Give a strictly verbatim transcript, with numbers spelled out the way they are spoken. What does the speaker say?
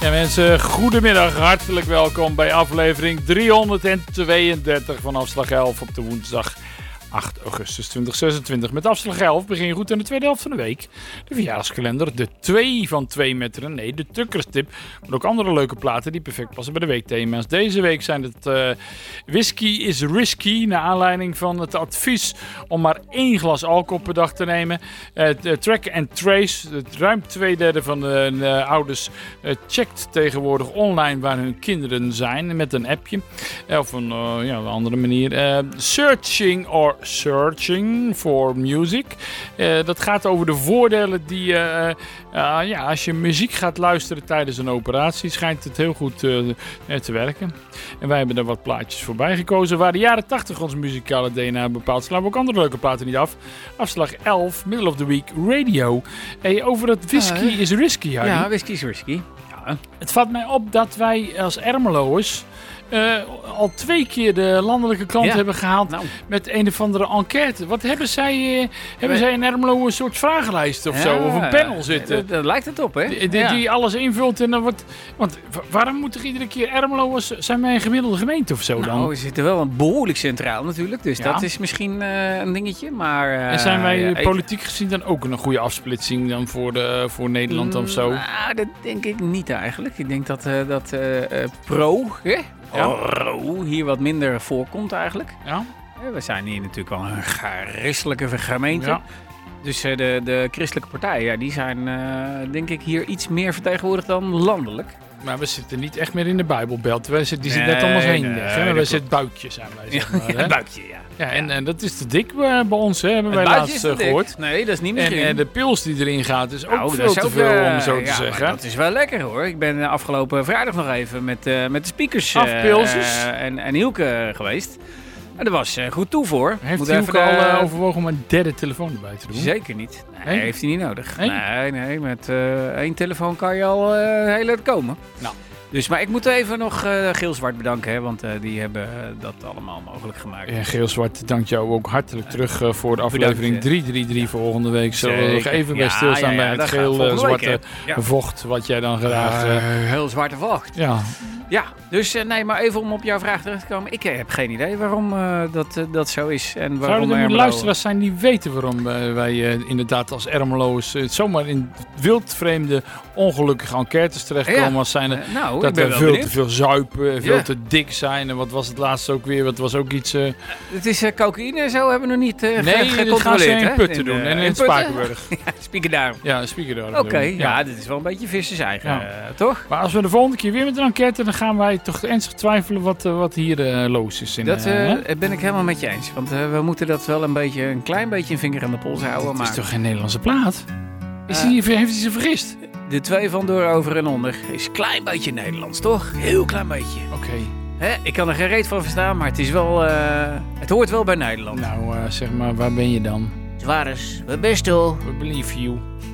Ja mensen, goedemiddag, hartelijk welkom bij aflevering driehonderdtweeëndertig van Afslag elf op de woensdag acht augustus tweeduizend zesentwintig. Met Afslag elf begin je goed aan de tweede helft van de week. De verjaardagskalender, de twee van twee met René, de Tukkerstip, maar ook andere leuke platen die perfect passen bij de weekthema's. Deze week zijn het uh, Whisky is Risky, naar aanleiding van het advies om maar één glas alcohol per dag te nemen. Uh, track and Trace, het ruim twee derde van de uh, ouders uh, checkt tegenwoordig online waar hun kinderen zijn met een appje. Uh, of een, uh, ja, een andere manier. Uh, searching or Searching for Music. Uh, dat gaat over de voordelen die uh, uh, ja, als je muziek gaat luisteren tijdens een operatie, schijnt het heel goed uh, te werken. En wij hebben er wat plaatjes voorbij gekozen waar de jaren tachtig ons muzikale D N A bepaalt. Slaan we ook andere leuke platen niet af. Afslag elf, Middle of the Week, Radio. Hey, over het Whisky uh, is Risky, Harry. Ja, Whisky is Risky. Ja. Het valt mij op dat wij als Ermeloers Uh, al twee keer de landelijke krant ja. hebben gehaald nou. met een of andere enquête. Wat hebben zij? Uh, hebben zij in Ermelo een soort vragenlijst of ja, zo? Of een panel zitten? Daar lijkt het op, hè? Die, die, ja. die alles invult en dan wordt. Want waarom moet er iedere keer Ermeloers zijn wij een gemiddelde gemeente of zo dan? Nou, we zitten wel een behoorlijk centraal natuurlijk. Dus ja. dat is misschien uh, een dingetje. Maar, uh, en zijn wij uh, politiek gezien dan ook een goede afsplitsing dan voor, de, voor Nederland mm, of zo? Nou, dat denk ik niet eigenlijk. Ik denk dat, uh, dat uh, uh, pro. Hè? Ja. Oh, hier wat minder voorkomt eigenlijk. Ja. We zijn hier natuurlijk wel een christelijke gemeente. Ja. Dus uh, de, de christelijke partijen, ja, die zijn uh, denk ik hier iets meer vertegenwoordigd dan landelijk. Maar we zitten niet echt meer in de Bijbelbelt. We zitten, die nee, zitten net om ons heen. Nee, nee, we zitten buikje zijn wij. Zeg maar, ja, hè? buikje, ja. Ja, en, en dat is te dik uh, bij ons, hè, hebben wij laatst uh, gehoord. Nee, dat is niet meer. En, en de pils die erin gaat is ook nou, veel te ook, veel, uh, om zo te ja, zeggen. Dat is wel lekker hoor. Ik ben afgelopen vrijdag nog even met, uh, met de speakers uh, en, en Hielke geweest. En er was uh, goed toe voor. Heeft Moet Hielke al de... uh, overwogen om een derde telefoon erbij te doen? Zeker niet. Nee, nee? heeft hij niet nodig. Nee, nee, nee met uh, één telefoon kan je al uh, heel erg komen. Nou. Dus, maar ik moet even nog uh, Geel-Zwart bedanken, hè, want uh, die hebben uh, dat allemaal mogelijk gemaakt. Ja, Geel-Zwart dankt jou ook hartelijk terug uh, voor de aflevering driehonderddraaiëntig volgende week. Zullen we nog even bij stilstaan ja, ja, ja, bij het geel-zwarte ja. vocht wat jij dan graag... Uh, uh, heel zwarte vocht. Ja. Ja, dus uh, nee, maar even om op jouw vraag terug te komen. Ik uh, heb geen idee waarom uh, dat, uh, dat zo is. En waarom Zouden er luisteraars zijn die weten waarom uh, wij uh, inderdaad als Ermelo's uh, zomaar in wildvreemde ongelukkige enquêtes terechtkomen ja. als zijn er, uh, nou, dat we veel benieuwd. te veel zuipen, veel ja. te dik zijn. En wat was het laatste ook weer? Wat was ook iets... Uh... Het is uh, cocaïne en zo hebben we nog niet uh, nee, ge- gecontroleerd. gaan ze in hè? Putten doen. Uh, en in, in Spakenburg. ja, Spiekendarm. Ja, Spiekendarm. Oké, okay, ja. ja, dit is wel een beetje vissers eigen, ja. uh, toch? Maar als we de volgende keer weer met een enquête, dan gaan wij toch ernstig twijfelen wat, uh, wat hier uh, los is. In, dat uh, uh, ben ik helemaal met je eens. Want uh, we moeten dat wel een beetje, een klein beetje een vinger aan de pols houden. Het maar... is toch geen Nederlandse plaat? Is uh, die, heeft hij zich vergist? De twee van door, over en onder is een klein beetje Nederlands, toch? Heel klein beetje. Oké. Okay. Ik kan er geen reet van verstaan, maar het is wel, uh, het hoort wel bij Nederland. Nou, uh, zeg maar, waar ben je dan? Zwares, we best wel. We believe you.